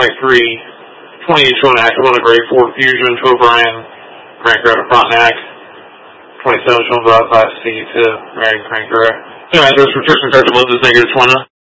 20 inch on active on a grade 4 Fusion, 12 grand, cranker out of Frontenac, 27 inch on drive by C to American cranker. Address for Tristan Church, -20.